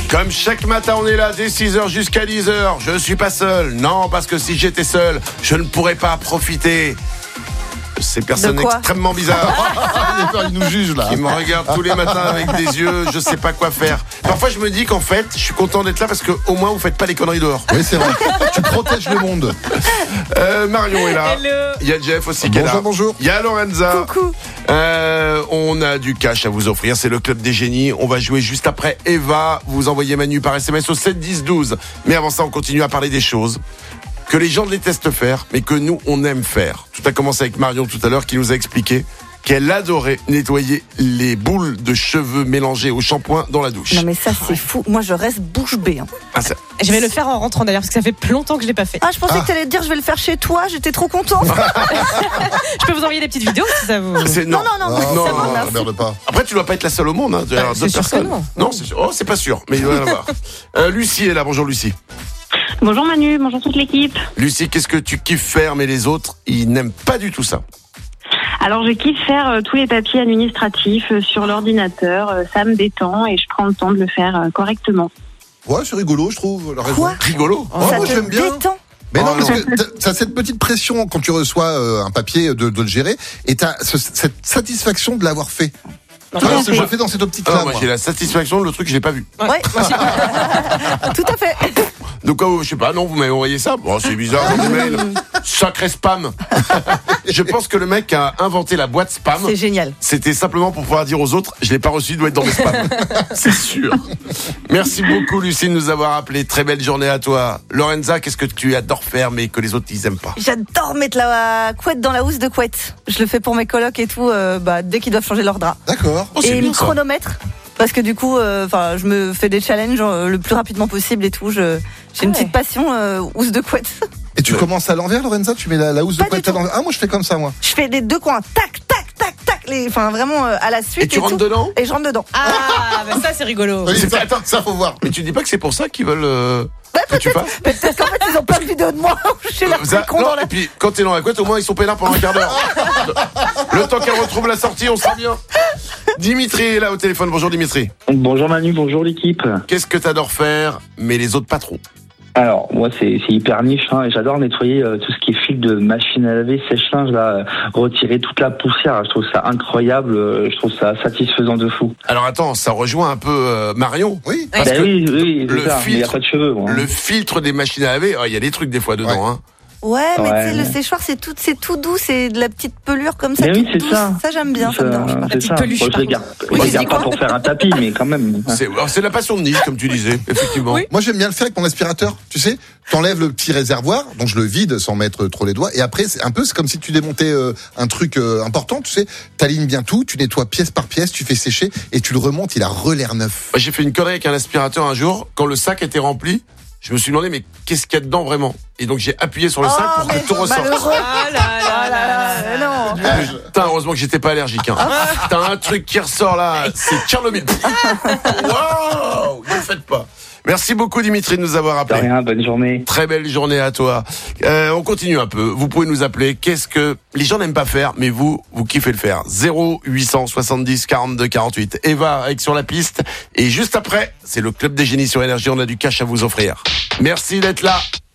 Comme chaque matin, on est là dès 6h jusqu'à 10h. Je ne suis pas seul. Non, parce que si j'étais seul, je ne pourrais pas profiter. Ces personnes extrêmement bizarres Il nous juge là. qui me regardent tous les matins avec des yeux, je sais pas quoi faire. Parfois je me dis qu'en fait, je suis content d'être là parce que au moins vous faites pas les conneries dehors. Oui, c'est vrai. Tu protèges le monde. Marion est là. Hello. Il y a Jeff aussi qui est là. Bonjour, bonjour. Il y a Lorenza. Coucou. On a du cash à vous offrir. C'est le Club des Génies. On va jouer juste après Eva. Vous envoyez Manu par SMS au 7 10 12. Mais avant ça, on continue à parler des choses que les gens détestent faire, mais que nous, on aime faire. Tout a commencé avec Marion tout à l'heure qui nous a expliqué qu'elle adorait nettoyer les boules de cheveux mélangées au shampoing dans la douche. Non mais ça c'est fou. Moi je reste bouche bée. Hein. Ah, ça... Je vais le faire en rentrant d'ailleurs parce que ça fait longtemps que je l'ai pas fait. Ah je pensais que t'allais te dire je vais le faire chez toi. J'étais trop contente. Je peux vous envoyer des petites vidéos si ça vous. C'est... Non. Merde pas. Après, tu dois pas être la seule au monde. Hein. Il y a c'est d'autres sûr que personnes. non. C'est sûr. Oh, c'est pas sûr, mais il doit y en avoir. Lucie est là. Bonjour Lucie. Bonjour Manu, bonjour toute l'équipe. Lucie, qu'est-ce que tu kiffes faire, mais les autres, ils n'aiment pas du tout ça. Alors je kiffe faire tous les papiers administratifs sur l'ordinateur, ça me détend et je prends le temps de le faire correctement. Ouais, c'est rigolo, je trouve. La raison. Quoi Rigolo. Oh, Ça moi te j'aime bien. détend. Mais non, Oh, parce non. que t'as cette petite pression quand tu reçois un papier de le gérer et t'as cette satisfaction de l'avoir fait. Tu vois, je le fais dans cette optique-là. Moi, j'ai la satisfaction, le truc, je l'ai pas vu. Ouais. Tout à fait. Donc, je sais pas, non, vous m'avez envoyé ça. Bon, c'est bizarre, mon email. Sacré spam. Je pense que le mec a inventé la boîte spam. C'est génial. C'était simplement pour pouvoir dire aux autres, je l'ai pas reçu, il doit être dans mes spams. C'est sûr. Merci beaucoup, Lucie, de nous avoir appelé. Très belle journée à toi. Lorenza, qu'est-ce que tu adores faire, mais que les autres, ils aiment pas? J'adore mettre la couette dans la housse de couette. Je le fais pour mes colocs et tout, dès qu'ils doivent changer leur drap. D'accord. Oh, c'est Et bien, le ça. chronomètre. Parce que du coup, je me fais des challenges le plus rapidement possible et tout. J'ai une petite passion housse de couette. Et tu commences à l'envers, Lorenza? Tu mets la housse de Pas couette du à l'envers? Ah, moi je fais comme ça, moi. Je fais les deux coins, tac, tac, tac, tac, vraiment à la suite. Et tu rentres tout. dedans? Et je rentre dedans. Ah, bah ça c'est rigolo. Oui, attends, ça faut voir. Mais tu dis pas que c'est pour ça qu'ils veulent que tu fasses? Peut-être qu'en fait ils ont pas de vidéo de moi où j'ai l'air très con Non, dans la. et puis quand t'es dans la couette, au moins ils sont peinards pendant un quart d'heure. Le temps qu'elle retrouve la sortie, on sera bien. Dimitri est là au téléphone. Bonjour Dimitri. Bonjour Manu, bonjour l'équipe. Qu'est-ce que t'adores faire, mais les autres pas trop? Alors moi c'est hyper niche et j'adore nettoyer tout ce qui est fil de machine à laver, sèche-linge là, retirer toute la poussière. Je trouve ça incroyable, je trouve ça satisfaisant de fou. Alors attends, ça rejoint un peu Marion. Oui. Parce que oui, le c'est ça. Mais il n'y a pas de cheveux. Moi. le filtre des machines à laver, il y a des trucs des fois dedans. Ouais. Hein. Ouais, mais Ouais. tu sais, le séchoir c'est tout doux, c'est de la petite pelure comme ça. Mais oui, toute c'est douce. ça. Ça j'aime bien, ça me dérange pas. C'est petite ça. peluche, Bon, je par les garde, Oui, je les tu garde dis pas quoi pour faire un tapis, mais quand même. C'est la passion de Nice, comme tu disais, effectivement. Oui. Moi j'aime bien le faire avec mon aspirateur. Tu sais, t'enlèves le petit réservoir, donc je le vide sans mettre trop les doigts. Et après, c'est comme si tu démontais un truc important. Tu sais, t'alignes bien tout, tu nettoies pièce par pièce, tu fais sécher et tu le remontes. Il a l'air neuf. J'ai fait une connerie avec un aspirateur un jour. Quand le sac était rempli, je me suis demandé, mais qu'est-ce qu'il y a dedans vraiment? Et donc j'ai appuyé sur le sac pour que tout ressorte. Malheureux. Ah là là là. Non. Putain, heureusement que j'étais pas allergique. Hein. T'as un truc qui ressort là, c'est Tchernobyl. Waouh, ne le faites pas. Merci beaucoup Dimitri de nous avoir De appelé. rien, bonne journée. Très belle journée à toi. On continue un peu. Vous pouvez nous appeler. Qu'est-ce que les gens n'aiment pas faire, mais vous kiffez le faire. 0870 42 48. Eva avec Sur la piste. Et juste après, c'est le Club des Génies sur Énergie. On a du cash à vous offrir. Merci d'être là.